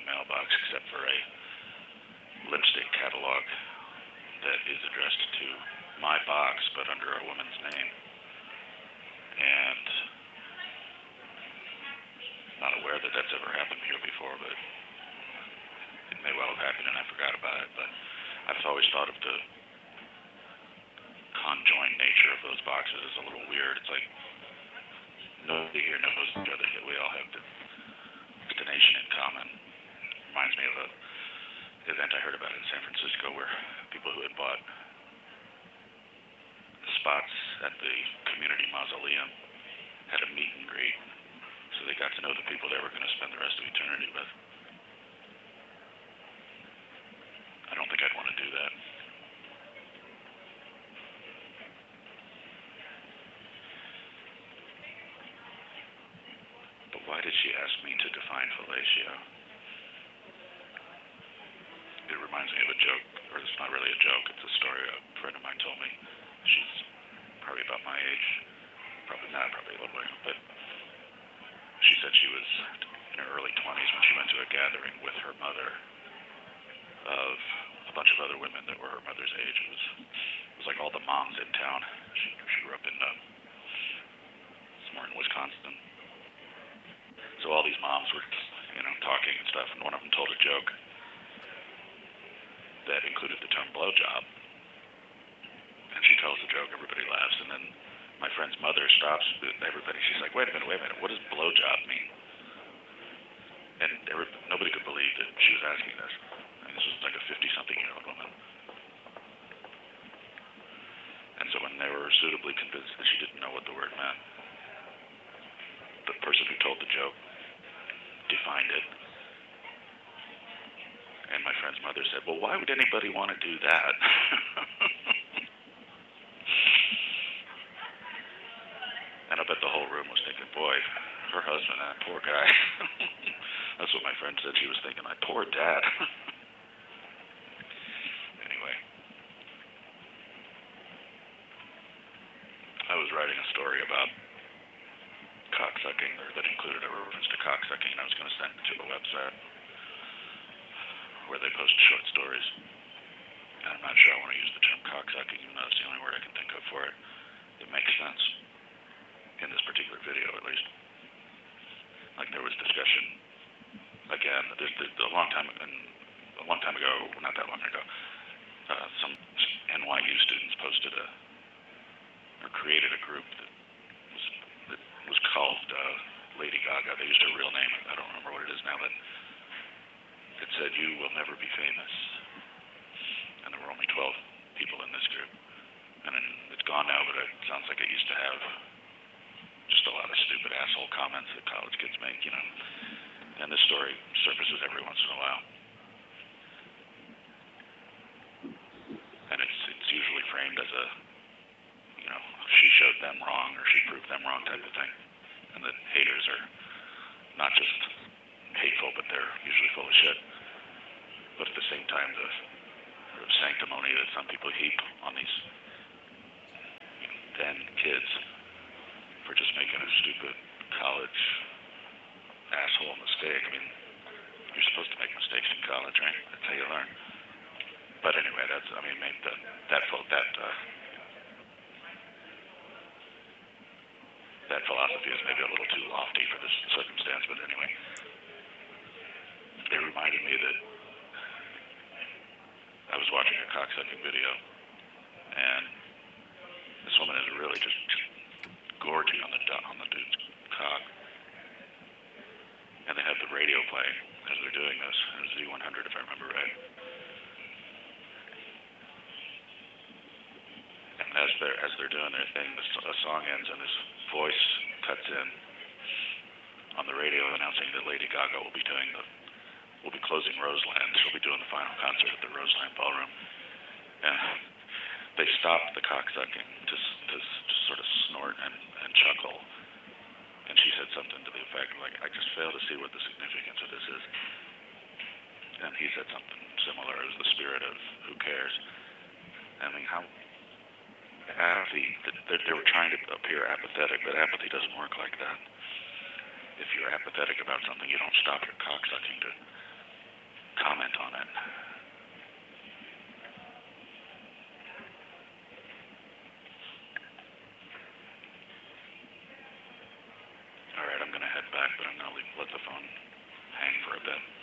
my mailbox except for a lipstick catalog that is addressed to my box, but under a woman's name. And not aware that that's ever happened here before, but it may well have happened and I forgot about it. But I've always thought of the conjoined nature of those boxes as a little weird. It's like nobody here knows each other, yet we all have the destination in common. Reminds me of a event I heard about in San Francisco where people who had bought spots at the community mausoleum had a meet and greet, so they got to know the people they were going to spend the rest of eternity with. I don't think I'd want to do that. But why did she ask me to define fellatio? It reminds me of a joke, or it's not really a joke, it's a story a friend of mine told me. She's probably about my age, probably not, probably a little bit, but she said she was in her early 20s when she went to a gathering with her mother of a bunch of other women that were her mother's age. It was like all the moms in town. She grew up in somewhere in Wisconsin. So all these moms were, talking and stuff, and one of them told a joke that included the term blowjob. And she tells the joke, everybody laughs, and then my friend's mother stops everybody. She's like, wait a minute, what does blowjob mean? And nobody could believe that she was asking this. I mean, this was like a 50-something-year-old woman. And so when they were suitably convinced that she didn't know what the word meant, the person who told the joke defined it. And my friend's mother said, well, why would anybody want to do that? And I bet the whole room was thinking, boy, her husband, that poor guy. That's what my friend said she was thinking, my poor dad. Anyway, I was writing a story about cocksucking, or that included a reference to cocksucking, and I was going to send it to a website where they post short stories. And I'm not sure I want to use the term cocksucking, even though it's the only word I can think of for it. It makes sense. In this particular video, at least. Like there was discussion, again, a long time ago, not that long ago, some NYU students posted or created a group that was called Lady Gaga. They used her real name. I don't remember what it is now, but it said, "You will never be famous." And there were only 12 people in this group. And it's gone now, but it sounds like it used to have just a lot of stupid asshole comments that college kids make, And this story surfaces every once in a while. And it's usually framed as a, she showed them wrong or she proved them wrong type of thing. And that haters are not just hateful, but they're usually full of shit. But at the same time, the sort of sanctimony that some people heap on these then kids for just making a stupid college asshole mistake. I mean, you're supposed to make mistakes in college, right? That's how you learn. But anyway, that philosophy is maybe a little too lofty for this circumstance, but anyway, it reminded me that I was watching a cocksucking video, and this woman is really just gorging on the dude's cock, and they have the radio playing as they're doing this. It was Z100, if I remember right. And as they're doing their thing, the song ends, and this voice cuts in on the radio announcing that Lady Gaga will be closing Roseland. She'll be doing the final concert at the Roseland Ballroom, and they stopped the cocksucking to sort of snort and chuckle. And she said something to the effect like, I just fail to see what the significance of this is. And he said something similar. It was the spirit of who cares. I mean, how apathy, they were trying to appear apathetic, but apathy doesn't work like that. If you're apathetic about something, you don't stop your cocksucking to comment on it. Alright, I'm gonna head back, but I'm gonna let the phone hang for a bit.